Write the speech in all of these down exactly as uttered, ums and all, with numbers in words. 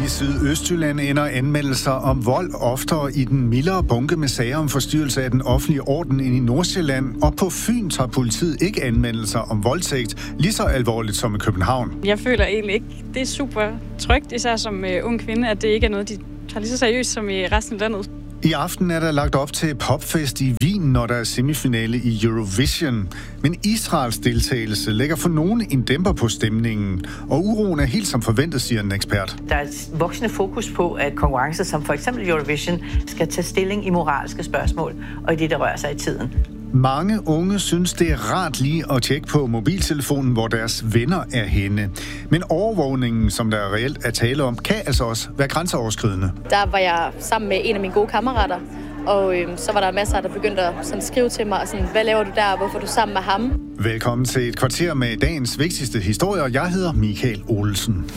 Sydøstjylland ender anmeldelser om vold oftere i den mildere bunke med sager om forstyrrelse af den offentlige orden end i Nordsjælland. Og på Fyn tager politiet ikke anmeldelser om voldtægt lige så alvorligt som i København. Jeg føler egentlig ikke, det er super trygt, især som uh, ung kvinde, at det ikke er noget, de tager lige så seriøst som i resten af landet. I aften er der lagt op til popfest i Wien, når der er semifinale i Eurovision. Men Israels deltagelse lægger for nogen en dæmper på stemningen, og uroen er helt som forventet, siger en ekspert. Der er et voksende fokus på, at konkurrencer som for eksempel Eurovision skal tage stilling i moralske spørgsmål, og i det, der rører sig i tiden. Mange unge synes, det er rart lige at tjekke på mobiltelefonen, hvor deres venner er henne. Men overvågningen, som der reelt er tale om, kan altså også være grænseoverskridende. Der var jeg sammen med en af mine gode kammerater, og øhm, så var der masser, der begyndte at sådan, skrive til mig, sådan, hvad laver du der, hvorfor er du sammen med ham? Velkommen til et kvarter med dagens vigtigste historier. Jeg hedder Michael Olsen.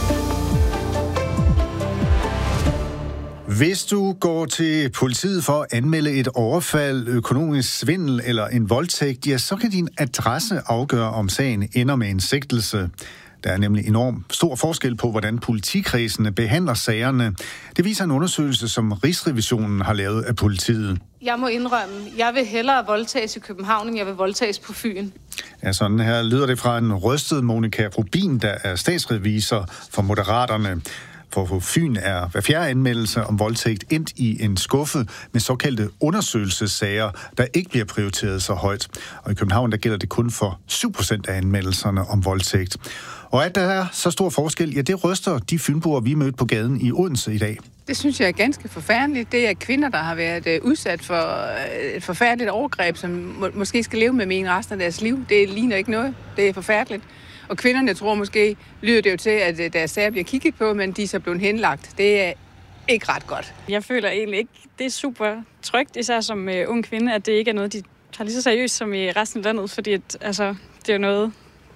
Hvis du går til politiet for at anmelde et overfald, økonomisk svindel eller en voldtægt, ja, så kan din adresse afgøre, om sagen ender med en sigtelse. Der er nemlig enormt stor forskel på, hvordan politikredsene behandler sagerne. Det viser en undersøgelse, som Rigsrevisionen har lavet af politiet. Jeg må indrømme, jeg vil hellere voldtages i København, end jeg vil voldtages på Fyn. Ja, sådan her lyder det fra en rystet Monika Rubin, der er statsrevisor for Moderaterne. For på Fyn er hver fjerde anmeldelse om voldtægt endt i en skuffe med såkaldte undersøgelsessager, der ikke bliver prioriteret så højt. Og i København der gælder det kun for syv procent af anmeldelserne om voldtægt. Og at der er så stor forskel, ja, det ryster de fynboer, vi mødte på gaden i Odense i dag. Det synes jeg er ganske forfærdeligt. Det er kvinder, der har været udsat for et forfærdeligt overgreb, som må- måske skal leve med min resten af deres liv. Det ligner ikke noget. Det er forfærdeligt. Og kvinderne tror måske, lyder det jo til, at deres sager bliver kigget på, men de er så blevet henlagt. Det er ikke ret godt. Jeg føler egentlig ikke, det er super trygt, især som uh, ung kvinde, at det ikke er noget, de tager lige så seriøst som i resten af landet, fordi at, altså, det er jo noget,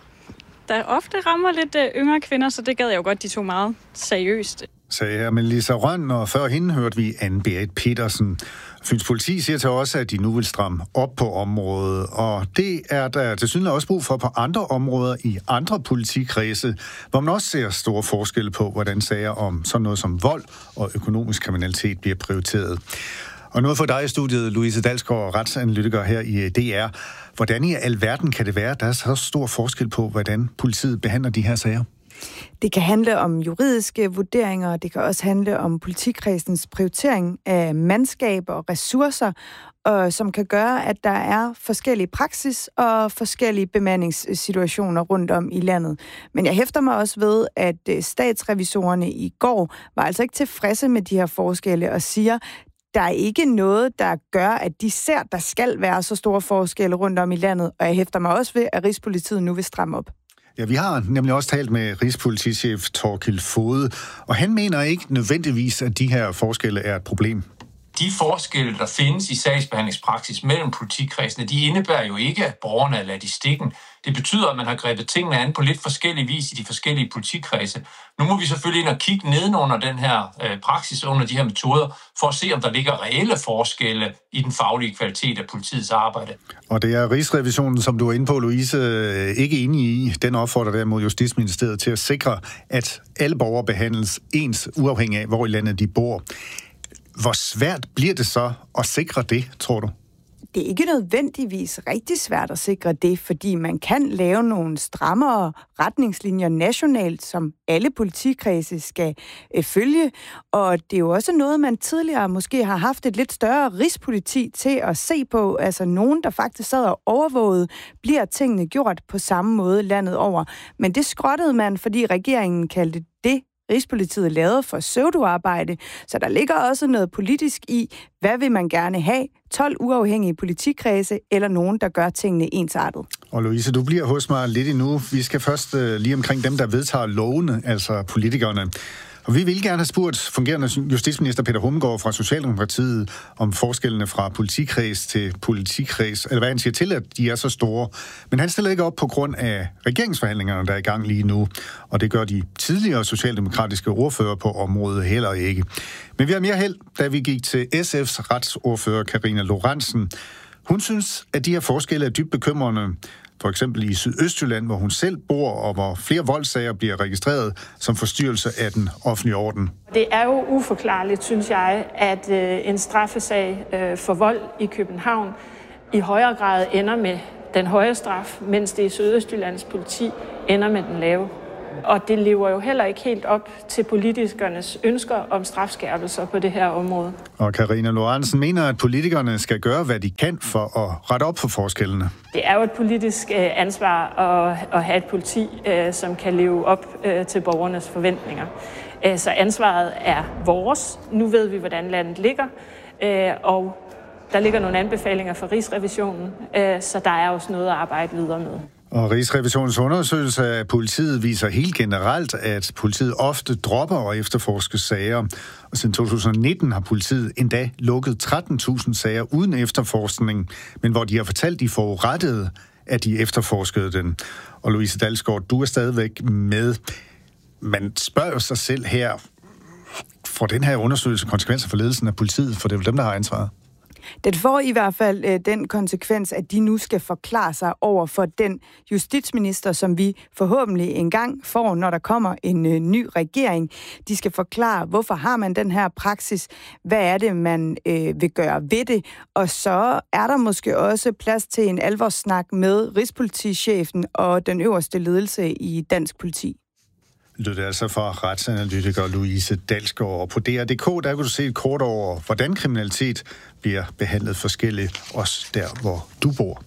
der ofte rammer lidt uh, yngre kvinder, så det gad jeg jo godt, de tog meget seriøst. Sagde her Melissa Rønn, og før hende hørte vi Anne-Berit Petersen. Fyns politi siger til os, at de nu vil stramme op på området, og det er der tilsyneladende også brug for på andre områder i andre politikredse, hvor man også ser store forskelle på, hvordan sager om sådan noget som vold og økonomisk kriminalitet bliver prioriteret. Og noget for dig i studiet, Louise Dalsgaard, retsanalytiker her i D R. Hvordan i alverden kan det være, at der er så stor forskel på, hvordan politiet behandler de her sager? Det kan handle om juridiske vurderinger, det kan også handle om politikredsens prioritering af mandskab og ressourcer, og som kan gøre, at der er forskellige praksis og forskellige bemandingssituationer rundt om i landet. Men jeg hæfter mig også ved, at statsrevisorerne i går var altså ikke tilfredse med de her forskelle og siger, der er ikke noget, der gør, at de ser, der skal være så store forskelle rundt om i landet, og jeg hæfter mig også ved, at Rigspolitiet nu vil stramme op. Ja, vi har nemlig også talt med Rigspolitichef Thorkild Foged, og han mener ikke nødvendigvis, at de her forskelle er et problem. De forskelle, der findes i sagsbehandlingspraksis mellem politikredsene, de indebærer jo ikke, at borgerne er ladt i stikken. Det betyder, at man har grebet tingene an på lidt forskellige vis i de forskellige politikredse. Nu må vi selvfølgelig ind og kigge nedenunder den her øh, praksis, under de her metoder, for at se, om der ligger reelle forskelle i den faglige kvalitet af politiets arbejde. Og det er Rigsrevisionen, som du er inde på, Louise, ikke enig i. Den opfordrer derimod Justitsministeriet til at sikre, at alle borgere behandles ens, uafhængig af, hvor i landet de bor. Hvor svært bliver det så at sikre det, tror du? Det er ikke nødvendigvis rigtig svært at sikre det, fordi man kan lave nogle strammere retningslinjer nationalt, som alle politikredse skal øh, følge. Og det er jo også noget, man tidligere måske har haft et lidt større rigspoliti til at se på. Altså nogen, der faktisk sad og overvågede, bliver tingene gjort på samme måde landet over. Men det skrottede man, fordi regeringen kaldte det, Rigspolitiet lavede for pseudoarbejde, så der ligger også noget politisk i, hvad vil man gerne have? tolv uafhængige politikredse eller nogen, der gør tingene ensartet. Og Louise, du bliver hos mig lidt endnu. Vi skal først uh, lige omkring dem, der vedtager lovene, altså politikerne. Og vi vil gerne have spurgt fungerende justitsminister Peter Hummelgaard fra Socialdemokratiet om forskellene fra politikreds til politikreds, eller hvad han siger til, at de er så store. Men han stiller ikke op på grund af regeringsforhandlingerne, der er i gang lige nu. Og det gør de tidligere socialdemokratiske ordfører på området heller ikke. Men vi har mere held, da vi gik til S F's retsordfører Karina Lorentzen. Hun synes, at de her forskelle er dybt bekymrende. for eksempel i Sydøstjylland, hvor hun selv bor, og hvor flere voldssager bliver registreret som forstyrrelse af den offentlige orden. Det er jo uforklarligt, synes jeg, at øh, en straffesag øh, for vold i København i højere grad ender med den høje straf, mens det i Sydøstjyllands politi ender med den lave. Og det lever jo heller ikke helt op til politikernes ønsker om strafskærpelser på det her område. Og Karina Lorentzen mener, at politikerne skal gøre, hvad de kan for at rette op på forskellene. Det er jo et politisk ansvar at, at have et politi, som kan leve op til borgernes forventninger. Så ansvaret er vores. Nu ved vi, hvordan landet ligger, og der ligger nogle anbefalinger fra Rigsrevisionen, så der er også noget at arbejde videre med. Og Rigsrevisionens undersøgelse af politiet viser helt generelt, at politiet ofte dropper at efterforske sager. Og siden to tusind nitten har politiet endda lukket tretten tusind sager uden efterforskning, men hvor de har fortalt de forurettede, at de efterforskede den. Og Louise Dalsgaard, du er stadigvæk med. Man spørger sig selv her, får den her undersøgelse konsekvenser for ledelsen af politiet, for det er vel dem, der har ansvaret? Det får i hvert fald øh, den konsekvens, at de nu skal forklare sig over for den justitsminister, som vi forhåbentlig engang får, når der kommer en øh, ny regering. De skal forklare, hvorfor har man den her praksis, hvad er det, man øh, vil gøre ved det, og så er der måske også plads til en alvorssnak med rigspolitichefen og den øverste ledelse i dansk politi. Det er altså fra retsanalytiker Louise Dalsgaard. Og på D R punktum d k, der kan du se et kort over, hvordan kriminalitet bliver behandlet forskelligt, også der, hvor du bor.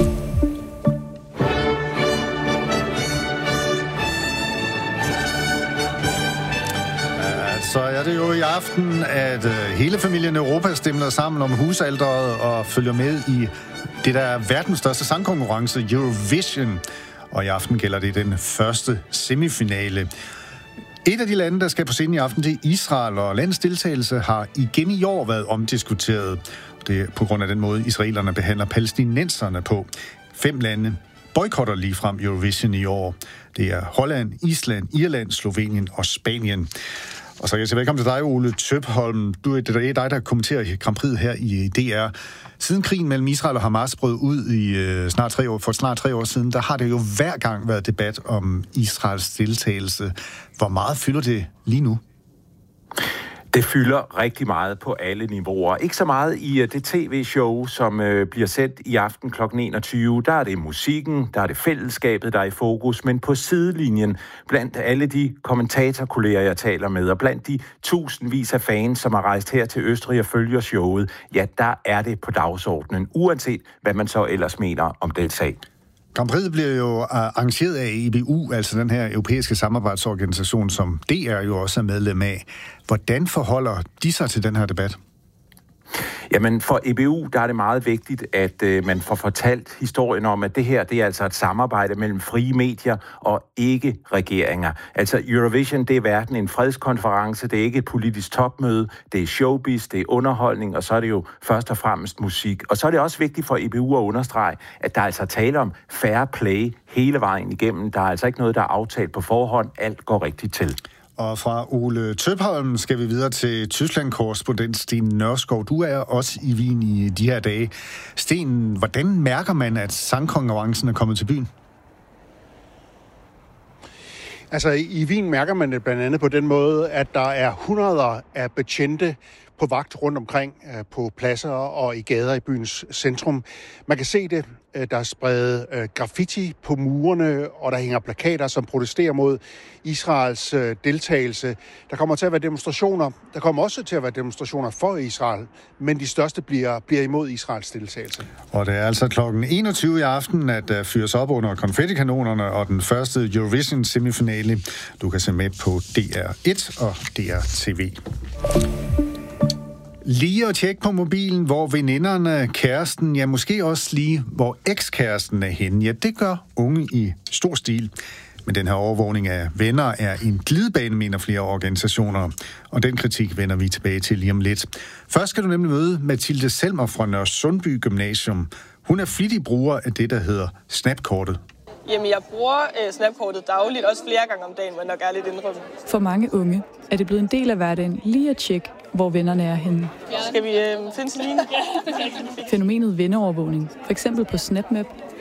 Så er det jo i aften, at hele familien Europa stemmer sammen om husalderet og følger med i det, der er verdens største sangkonkurrence, Eurovision. Og i aften gælder det den første semifinale. Et af de lande, der skal på scenen i aften, det er Israel, og landets deltagelse har igen i år været omdiskuteret. Det er på grund af den måde, israelerne behandler palæstinenserne på. Fem lande boykotter ligefrem Eurovision i år. Det er Holland, Island, Irland, Slovenien og Spanien. Og så kan jeg sige velkommen til dig, Ole Tøpholm. Du er det dig, der kommenterer Grand Prix her i D R. Siden krigen mellem Israel og Hamas brød ud i øh, snart tre år, for snart tre år siden, der har det jo hver gang været debat om Israels deltagelse. Hvor meget fylder det lige nu? Det fylder rigtig meget på alle niveauer. Ikke så meget i det tv-show, som øh, bliver sendt i aften klokken enogtyve. Der er det musikken, der er det fællesskabet, der er i fokus. Men på sidelinjen, blandt alle de kommentatorkolleger, jeg taler med, og blandt de tusindvis af fans, som har rejst her til Østrig og følger showet, ja, der er det på dagsordenen, uanset hvad man så ellers mener om den sag. Grand Prix bliver jo arrangeret af E B U, altså den her europæiske samarbejdsorganisation, som D R jo også er medlem af. Hvordan forholder de sig til den her debat? Jamen, for E B U, der er det meget vigtigt, at øh, man får fortalt historien om, at det her, det er altså et samarbejde mellem frie medier og ikke regeringer. Altså, Eurovision, det er hverken en fredskonference, det er ikke et politisk topmøde, det er showbiz, det er underholdning, og så er det jo først og fremmest musik. Og så er det også vigtigt for E B U at understrege, at der er altså tale om fair play hele vejen igennem. Der er altså ikke noget, der er aftalt på forhånd. Alt går rigtigt til. Og fra Ole Tøpholm skal vi videre til Tyskland-korrespondent Sten Nørskov. Du er også i Wien i de her dage. Sten, hvordan mærker man, at sangkonkurrencen er kommet til byen? Altså, i Wien mærker man det blandt andet på den måde, at der er hundreder af betjente på vagt rundt omkring på pladser og i gader i byens centrum. Man kan se det. Der er spredt graffiti på murene, og der hænger plakater, som protesterer mod Israels deltagelse. Der kommer til at være demonstrationer. Der kommer også til at være demonstrationer for Israel, men de største bliver, bliver imod Israels deltagelse. Og det er altså klokken enogtyve i aften, at der fyres op under konfettikanonerne og den første Eurovision semifinale. Du kan se med på D R et og D R T V. Lige at tjekke på mobilen, hvor veninderne, kæresten, ja måske også lige, hvor ekskæresten er henne. Ja, det gør unge i stor stil. Men den her overvågning af venner er en glidebane, mener flere organisationer. Og den kritik vender vi tilbage til lige om lidt. Først skal du nemlig møde Mathilde Selmer fra Nørresundby Gymnasium. Hun er flittig bruger af det, der hedder Snapkortet. Jamen, jeg bruger øh, Snapkortet dagligt, også flere gange om dagen, men nok er lidt indrømme. For mange unge er det blevet en del af hverdagen lige at tjekke, hvor vennerne er henne. Skal vi øh, finde Celine? Fænomenet venneovervågning, for eksempel på SnapMap,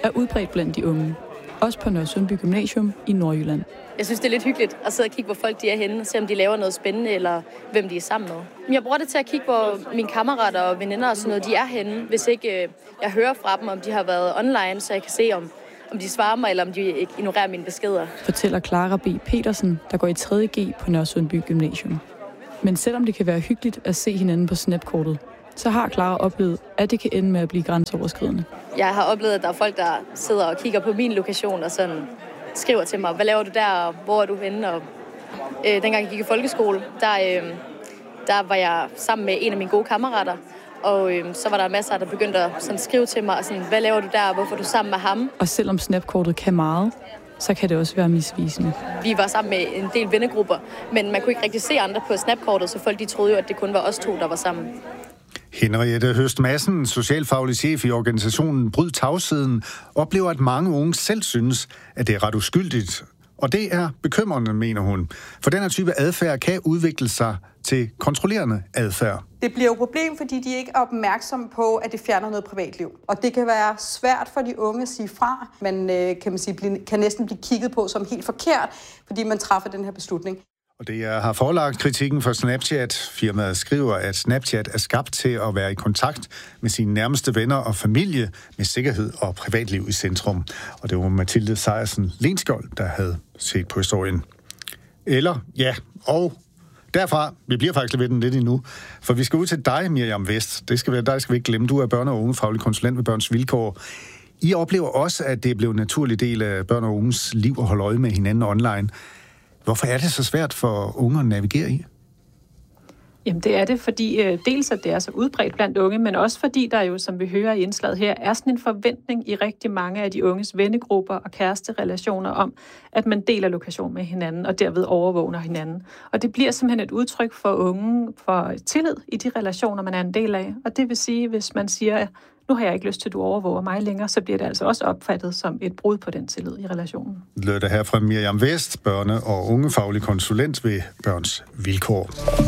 er udbredt blandt de unge. Også på Nørresundby Gymnasium i Nordjylland. Jeg synes, det er lidt hyggeligt at sidde og kigge, hvor folk de er henne, og se, om de laver noget spændende, eller hvem de er sammen med. Jeg bruger det til at kigge, hvor mine kammerater og veninder og sådan noget, de er henne. Hvis ikke jeg hører fra dem, om de har været online, så jeg kan se, om, om de svarer mig, eller om de ikke ignorerer mine beskeder. Fortæller Clara B. Petersen, der går i tredje G på Nørresundby Gymnasium. Men selvom det kan være hyggeligt at se hinanden på snapkortet, så har Clara oplevet, at det kan ende med at blive grænseoverskridende. Jeg har oplevet, at der er folk, der sidder og kigger på min lokation og sådan skriver til mig, hvad laver du der, og hvor er du henne? Og, øh, dengang jeg gik i folkeskole, der, øh, der var jeg sammen med en af mine gode kammerater, og øh, så var der masser, der begyndte at sådan, skrive til mig, og sådan, hvad laver du der, og hvorfor er du sammen med ham? Og selvom snapkortet kan meget, så kan det også være misvisende. Vi var sammen med en del vennegrupper, men man kunne ikke rigtig se andre på snapkortet, så folk de troede jo, at det kun var os to, der var sammen. Henriette Høst Madsen, socialfaglig chef i organisationen Bryd Tavsheden, oplever, at mange unge selv synes, at det er ret uskyldigt. Og det er bekymrende, mener hun. For den her type adfærd kan udvikle sig til kontrollerende adfærd. Det bliver jo et problem, fordi de ikke er opmærksomme på, at det fjerner noget privatliv. Og det kan være svært for de unge at sige fra. Man kan, man sige, kan næsten blive kigget på som helt forkert, fordi man træffer den her beslutning. Og det har forelagt kritikken for Snapchat. Firmaet skriver, at Snapchat er skabt til at være i kontakt med sine nærmeste venner og familie med sikkerhed og privatliv i centrum. Og det var Mathilde Sejersen Lenskjold, der havde set på historien. Eller, ja, og derfra, vi bliver faktisk ved den lidt endnu, for vi skal ud til dig, Miriam Vest. Det skal vi, dig skal vi ikke glemme. Du er børne- og ungefaglig konsulent ved Børns Vilkår. I oplever også, at det er blevet en naturlig del af børn og unges liv at holde øje med hinanden online. Hvorfor er det så svært for unge at navigere i? Jamen det er det, fordi øh, dels at det er så udbredt blandt unge, men også fordi der jo, som vi hører i indslaget her, er sådan en forventning i rigtig mange af de unges vennegrupper og kæresterelationer om, at man deler lokation med hinanden og derved overvågner hinanden. Og det bliver simpelthen et udtryk for unge for tillid i de relationer, man er en del af. Og det vil sige, hvis man siger, nu har jeg ikke lyst til, at du overvåger mig længere, så bliver det altså også opfattet som et brud på den tillid i relationen. Lød det her fra Miriam Vest, børne- og ungefaglig konsulent ved Børns Vilkår.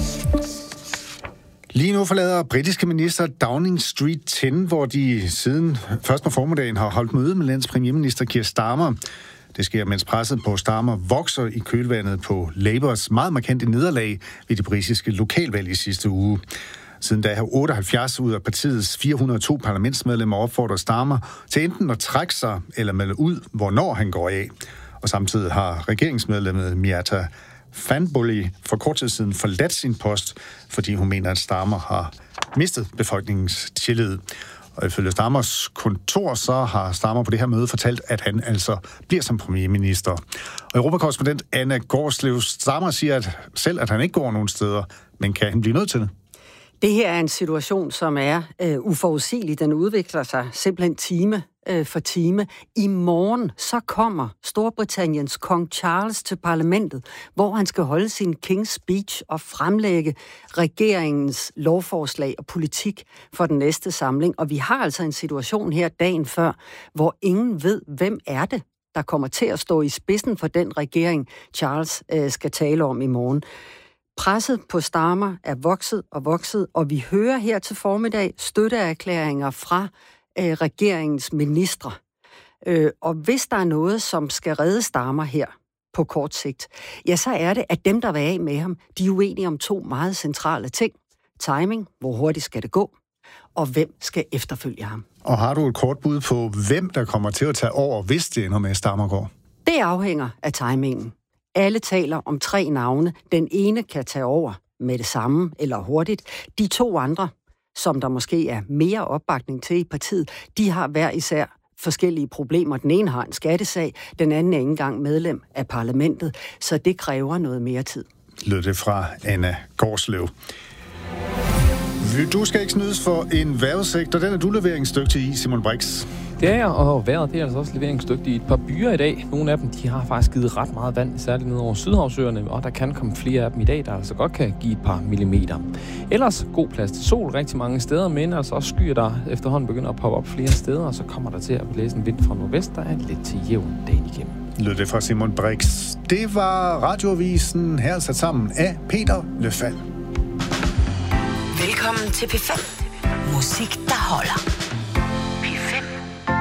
Lige nu forlader britiske minister Downing Street ti, hvor de siden først på formiddagen har holdt møde med landets premierminister Keir Starmer. Det sker, mens presset på Starmer vokser i kølvandet på Labours meget markante nederlag ved det britiske lokalvalg i sidste uge. Siden da har otteoghalvfjerds ud af partiets fire hundrede og to parlamentsmedlemmer opfordret Starmer til enten at trække sig eller melde ud, hvornår han går af. Og samtidig har regeringsmedlemmet Miata Fanbully for kort tid siden forladt sin post, fordi hun mener, at Starmer har mistet befolkningens tillid. Og ifølge Starmers kontor, så har Starmer på det her møde fortalt, at han altså bliver som premierminister. Og europakorrespondent Anna Gårdslev Starmer siger at selv, at han ikke går nogen steder, men kan han blive nødt til det? Det her er en situation, som er øh, uforudsigelig. Den udvikler sig simpelthen time øh, for time. I morgen så kommer Storbritanniens kong Charles til parlamentet, hvor han skal holde sin King's Speech og fremlægge regeringens lovforslag og politik for den næste samling. Og vi har altså en situation her dagen før, hvor ingen ved, hvem er det, der kommer til at stå i spidsen for den regering, Charles øh, skal tale om i morgen. Presset på Starmer er vokset og vokset, og vi hører her til formiddag støtteerklæringer fra øh, regeringens ministre. Øh, og hvis der er noget, som skal redde Starmer her på kort sigt, ja, så er det, at dem, der vil af med ham, de er uenige om to meget centrale ting. Timing, hvor hurtigt skal det gå, og hvem skal efterfølge ham. Og har du et kort bud på, hvem der kommer til at tage over, hvis det ender med, at Starmer går? Det afhænger af timingen. Alle taler om tre navne. Den ene kan tage over med det samme eller hurtigt. De to andre, som der måske er mere opbakning til i partiet, de har hver især forskellige problemer. Den ene har en skattesag, den anden er ikke engang medlem af parlamentet, så det kræver noget mere tid. Lød det fra Anna Gårdslev. Du skal ikke snydes for en vejrudsigt, og den er du leveringsdygtig i, Simon Brix. Det er jeg, og vejret det er altså også leveringsdygtigt i et par byer i dag. Nogle af dem de har faktisk givet ret meget vand, særligt ned over Sydhavsøerne, og der kan komme flere af dem i dag, der altså godt kan give et par millimeter. Ellers god plads til sol rigtig mange steder, men altså også skyer, der efterhånden begynder at poppe op flere steder, og så kommer der til at blæse en vind fra nordvest, der er lidt til jævn dagen igennem. Lød det fra Simon Brix. Det var Radioavisen her sat sammen af Peter Løfald. Velkommen til P fem. Musik, der holder.